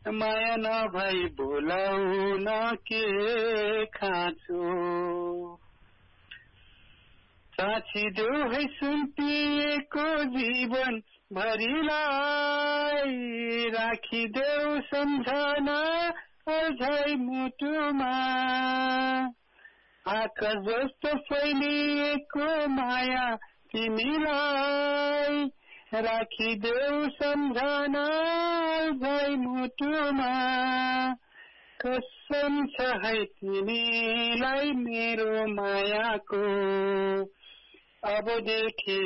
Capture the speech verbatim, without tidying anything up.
माया नभई बोलाउन के खाँचो साँचिदेऊ है सुम्पिएको जीवन भरिलाई राखिदेऊ सम्झना अझै मुटुमा आकाश जस्तो फैलिएको माया तिमीलाई राखिदेऊ सम्झना अझै मुटुमा कसम छ है तिमीलाई मेरो मायाको अबदेखि